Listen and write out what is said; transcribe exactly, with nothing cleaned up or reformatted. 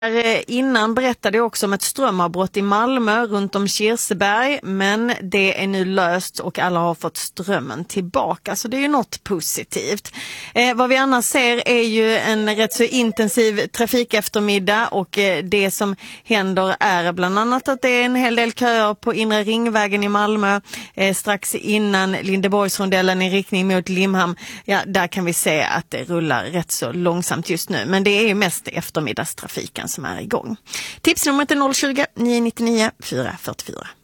Innan berättade jag också om ett strömavbrott i Malmö runt om Kirseberg, men det är nu löst och alla har fått strömmen tillbaka, så det är ju något positivt. Eh, vad vi annars ser är ju en rätt så intensiv trafik eftermiddag, och eh, det som händer är bland annat att det är en hel del köer på Inre Ringvägen i Malmö, eh, strax innan Lindeborgsrondellen i riktning mot Limhamn. Ja, där kan vi se att det rullar rätt så långsamt just nu, men det är ju mest eftermiddagstrafiken som är igång. Tipsnumret är noll tjugo, nio nio nio, fyra fyra fyra.